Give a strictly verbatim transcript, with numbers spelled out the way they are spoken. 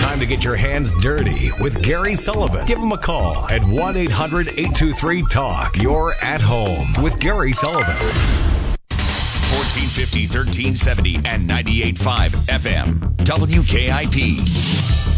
time to get your hands dirty with Gary Sullivan. Give him a call at one eight hundred eight two three talk. You're at home with Gary Sullivan. fourteen fifty, thirteen seventy, and ninety-eight point five F M. W K I P.